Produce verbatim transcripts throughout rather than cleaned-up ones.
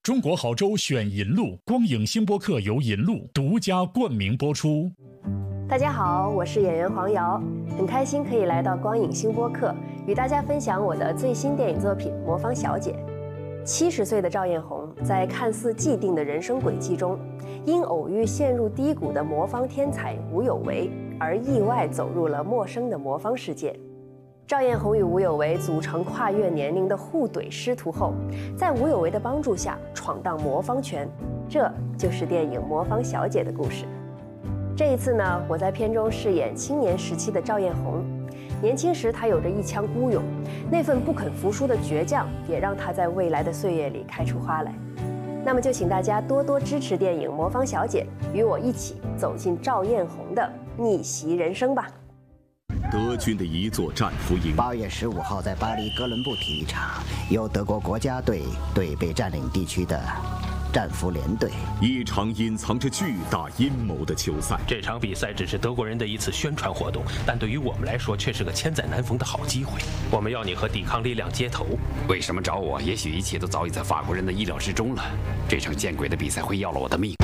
中国好州选银路，光影星播客由银路独家冠名播出。 大家好，我是演员黄瑶，很开心可以来到光影星播客，与大家分享我的最新电影作品《魔方小姐》。七十岁的赵艳红在看似既定的人生轨迹中，因偶遇陷入低谷的魔方天才吴有为，而意外走入了陌生的魔方世界。赵艳红与吴有为组成跨越年龄的互怼师徒后，在吴有为的帮助下闯荡魔方圈，这就是电影《魔方小姐》的故事。这一次呢，我在片中饰演青年时期的赵艳红。年轻时，她有着一腔孤勇，那份不肯服输的倔强，也让她在未来的岁月里开出花来。那么就请大家多多支持电影《魔方小姐》，与我一起走进赵艳红的逆袭人生吧。 德军的一座战俘营。 八月十五号，在巴黎哥伦布体育场，由德国国家队对被占领地区的战俘连队。 一场隐藏着巨大阴谋的球赛。 这场比赛只是德国人的一次宣传活动，但对于我们来说却是个千载难逢的好机会。我们要你和抵抗力量接头。 为什么找我？也许一切都早已在法国人的意料之中了。这场见鬼的比赛会要了我的命。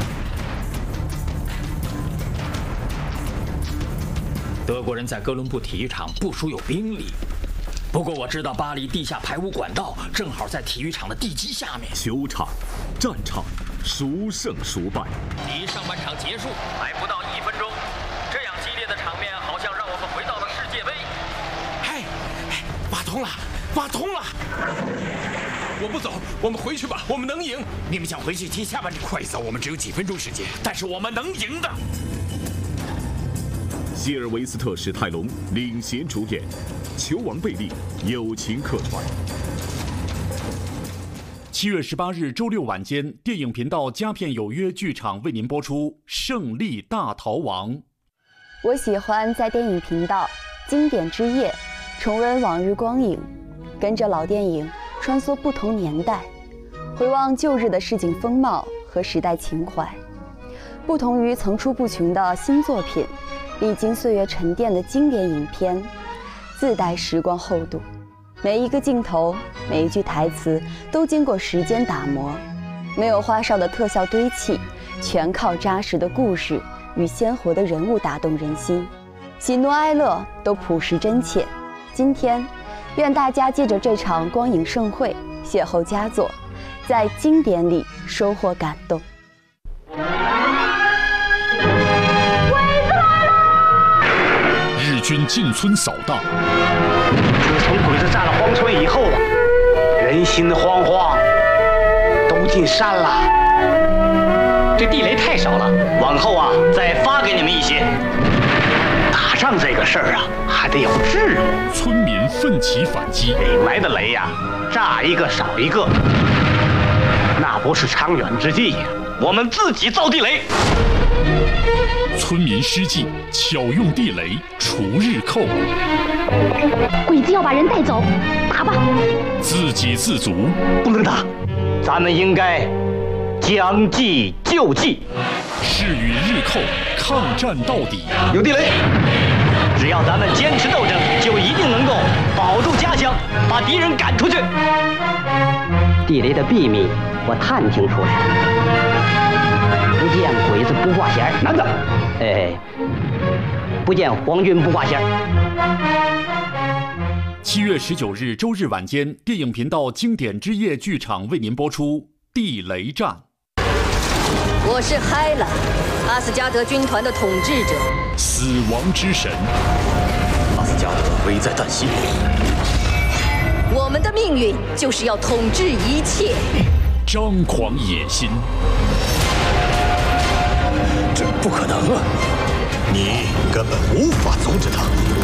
德国人在哥伦布体育场部署有兵力，不过我知道巴黎地下排污管道正好在体育场的地基下面。 球场、战场，孰胜孰败？ 离上半场结束还不到一分钟，这样激烈的场面好像让我们回到了世界杯。 嘿，挖通了，挖通了！我不走，我们回去吧，我们能赢。 你们想回去踢下半场？快走，我们只有几分钟时间， 但是我们能赢的。 希尔维斯特·史泰龙领衔主演，球王贝利友情客串。 七月十八日周六晚间，电影频道佳片有约剧场为您播出《胜利大逃亡》。 我喜欢在电影频道经典之夜重温往日光影，跟着老电影穿梭不同年代，回望旧日的市井风貌和时代情怀。不同于层出不穷的新作品，历经岁月沉淀的经典影片，自带时光厚度。每一个镜头，每一句台词都经过时间打磨，没有花哨的特效堆砌，全靠扎实的故事与鲜活的人物打动人心，喜怒哀乐都朴实真切。今天，愿大家借着这场光影盛会，邂逅佳作，在经典里收获感动。 日军进村扫荡。 自从鬼子占了荒村以后啊，人心惶惶，都进山了。这地雷太少了，往后啊再发给你们一些。打仗这个事儿啊，还得有智谋。 村民奋起反击， 领来的雷呀、啊，炸一个少一个，那不是长远之计呀。我们自己造地雷。 村民施计，巧用地雷除日寇。 鬼子要把人带走，打吧！ 自给自足， 不能打，咱们应该将计就计， 是与日寇抗战到底。 有地雷，只要咱们坚持斗争，就一定能够保住家乡，把敌人赶出去。地雷的秘密我探听出来了，不见鬼子不挂弦，男的。哎，不见皇军不挂弦。 七月十九日周日晚间，电影频道经典之夜剧场为您播出《地雷战》。 我是海拉，阿斯加德军团的统治者， 死亡之神。 阿斯加德危在旦夕， 我们的命运就是要统治一切。 张狂野心。 这不可能啊！你根本无法阻止他。